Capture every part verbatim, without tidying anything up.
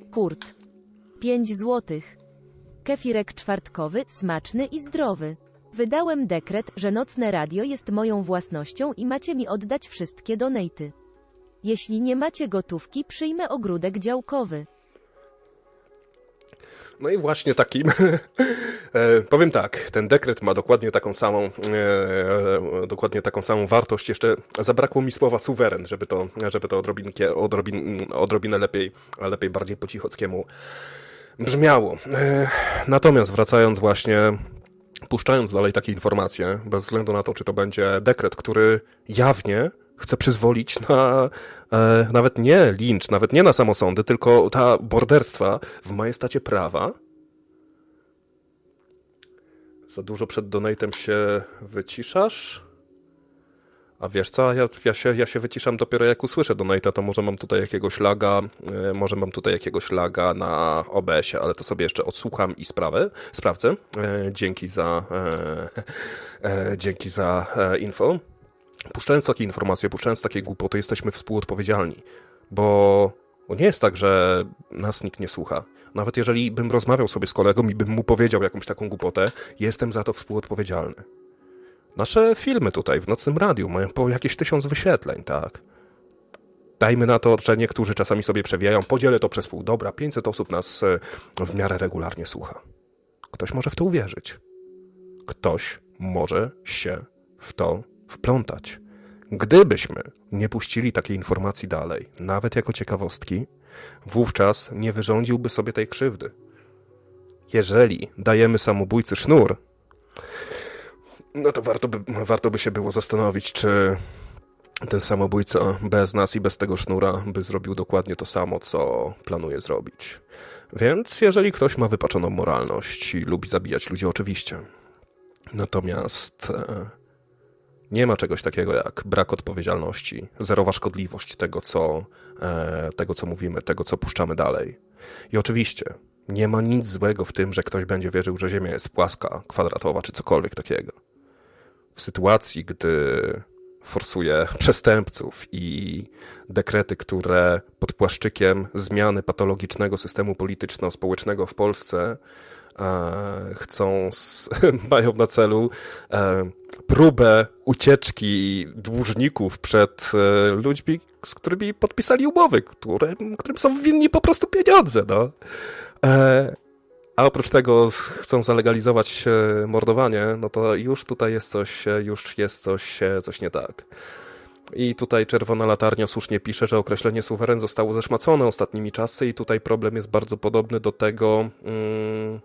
Kurt. pięć złotych. Kefirek czwartkowy, smaczny i zdrowy. Wydałem dekret, że nocne radio jest moją własnością i macie mi oddać wszystkie donaty. Jeśli nie macie gotówki, przyjmę ogródek działkowy. No i właśnie takim, e, powiem tak, ten dekret ma dokładnie taką samą, e, dokładnie taką samą wartość, jeszcze zabrakło mi słowa suweren, żeby to, żeby to odrobinkę, odrobin, odrobinę lepiej, lepiej bardziej po cichockiemu brzmiało. E, natomiast wracając właśnie, puszczając dalej takie informacje, bez względu na to, czy to będzie dekret, który jawnie chce przyzwolić na e, nawet nie lincz, nawet nie na samosądy, tylko ta morderstwa w majestacie prawa. Za dużo przed donatem się wyciszasz? A wiesz co, ja, ja, się, ja się wyciszam dopiero jak usłyszę donata, to może mam tutaj jakiegoś laga, e, może mam tutaj jakiegoś laga na O B S-ie, ale to sobie jeszcze odsłucham i sprawę, sprawdzę. E, dzięki za e, e, dzięki za e, info. Puszczając takie informacje, puszczając takie głupoty, jesteśmy współodpowiedzialni, bo nie jest tak, że nas nikt nie słucha. Nawet jeżeli bym rozmawiał sobie z kolegą i bym mu powiedział jakąś taką głupotę, jestem za to współodpowiedzialny. Nasze filmy tutaj w Nocnym Radiu mają po jakieś tysiąc wyświetleń, tak? Dajmy na to, że niektórzy czasami sobie przewijają, podzielę to przez pół. Dobra, pięćset osób nas w miarę regularnie słucha. Ktoś może w to uwierzyć. Ktoś może się w to wplątać. Gdybyśmy nie puścili takiej informacji dalej, nawet jako ciekawostki, wówczas nie wyrządziłby sobie tej krzywdy. Jeżeli dajemy samobójcy sznur, no to warto by, warto by się było zastanowić, czy ten samobójca bez nas i bez tego sznura by zrobił dokładnie to samo, co planuje zrobić. Więc jeżeli ktoś ma wypaczoną moralność i lubi zabijać ludzi, oczywiście. Natomiast e, nie ma czegoś takiego jak brak odpowiedzialności, zerowa szkodliwość tego co, e, tego, co mówimy, tego, co puszczamy dalej. I oczywiście nie ma nic złego w tym, że ktoś będzie wierzył, że Ziemia jest płaska, kwadratowa czy cokolwiek takiego. W sytuacji, gdy forsuje przestępców i dekrety, które pod płaszczykiem zmiany patologicznego systemu polityczno-społecznego w Polsce e, chcą, s, mają na celu e, próbę ucieczki dłużników przed e, ludźmi, z którymi podpisali umowy, które, którym są winni po prostu pieniądze, no. E, A oprócz tego chcą zalegalizować mordowanie, no to już tutaj jest coś, już jest coś, coś nie tak. I tutaj Czerwona Latarnia słusznie pisze, że określenie suweren zostało zeszmacone ostatnimi czasy i tutaj problem jest bardzo podobny do tego, mm,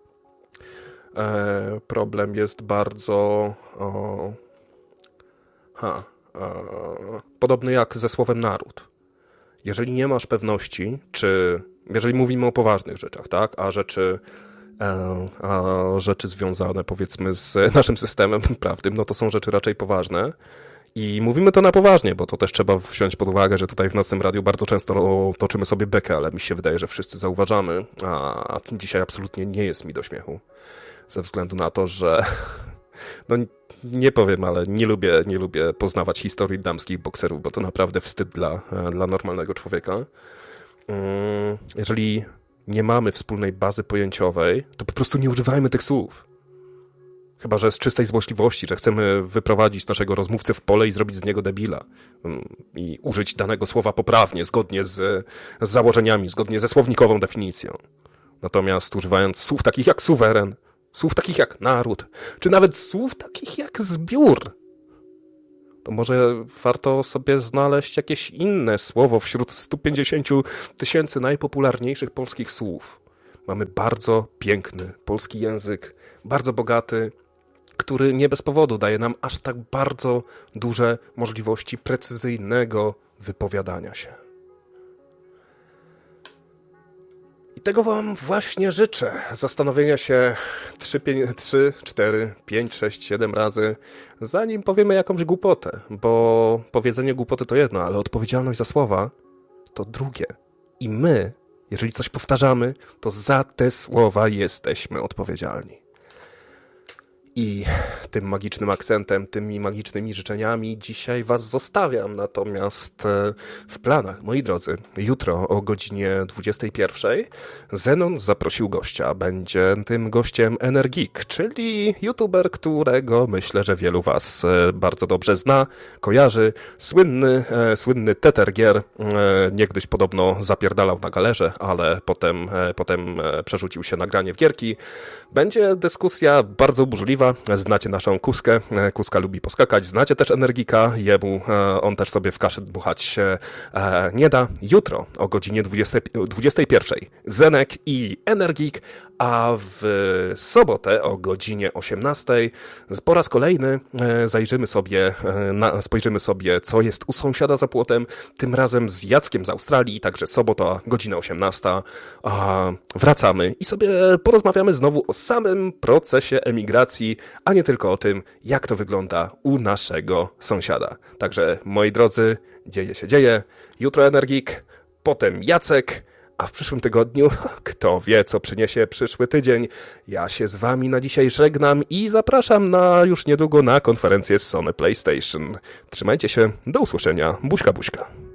e, problem jest bardzo o, ha, e, podobny jak ze słowem naród. Jeżeli nie masz pewności, czy jeżeli mówimy o poważnych rzeczach, tak, a rzeczy, a rzeczy związane powiedzmy z naszym systemem prawnym, no to są rzeczy raczej poważne i mówimy to na poważnie, bo to też trzeba wziąć pod uwagę, że tutaj w Nocnym Radiu bardzo często toczymy sobie bekę, ale mi się wydaje, że wszyscy zauważamy, a dzisiaj absolutnie nie jest mi do śmiechu, ze względu na to, że no nie powiem, ale nie lubię, nie lubię poznawać historii damskich bokserów, bo to naprawdę wstyd dla, dla normalnego człowieka. Jeżeli nie mamy wspólnej bazy pojęciowej, to po prostu nie używajmy tych słów. Chyba że z czystej złośliwości, że chcemy wyprowadzić naszego rozmówcę w pole i zrobić z niego debila. I użyć danego słowa poprawnie, zgodnie z, z założeniami, zgodnie ze słownikową definicją. Natomiast używając słów takich jak suweren, słów takich jak naród, czy nawet słów takich jak zbiór, to może warto sobie znaleźć jakieś inne słowo wśród stu pięćdziesięciu tysięcy najpopularniejszych polskich słów. Mamy bardzo piękny polski język, bardzo bogaty, który nie bez powodu daje nam aż tak bardzo duże możliwości precyzyjnego wypowiadania się. I tego wam właśnie życzę. Zastanowienia się trzy, cztery, pięć, sześć, siedem razy, zanim powiemy jakąś głupotę. Bo powiedzenie głupoty to jedno, ale odpowiedzialność za słowa to drugie. I my, jeżeli coś powtarzamy, to za te słowa jesteśmy odpowiedzialni. I tym magicznym akcentem, tymi magicznymi życzeniami dzisiaj was zostawiam. Natomiast w planach, moi drodzy, jutro o godzinie dwudziestej pierwszej Zenon zaprosił gościa. Będzie tym gościem Energik, czyli youtuber, którego myślę, że wielu was bardzo dobrze zna, kojarzy. Słynny, e, słynny tetergier, e, niegdyś podobno zapierdalał na galerze, ale potem, e, potem przerzucił się na granie w gierki. Będzie dyskusja bardzo burzliwa. Znacie naszą Kuskę. Kuska lubi poskakać. Znacie też Energika. Jemu on też sobie w kaszę dmuchać nie da. Jutro o godzinie dwudziestej pierwszej Zenek i Energik, a w sobotę o godzinie osiemnastej po raz kolejny zajrzymy sobie, spojrzymy sobie, co jest u sąsiada za płotem, tym razem z Jackiem z Australii, także sobota, godzina osiemnasta. Wracamy i sobie porozmawiamy znowu o samym procesie emigracji, a nie tylko o tym, jak to wygląda u naszego sąsiada. Także, moi drodzy, dzieje się dzieje. Jutro Energik, potem Jacek, a w przyszłym tygodniu, kto wie, co przyniesie przyszły tydzień. Ja się z wami na dzisiaj żegnam i zapraszam na już niedługo na konferencję z Sony PlayStation. Trzymajcie się, do usłyszenia. Buźka, buźka.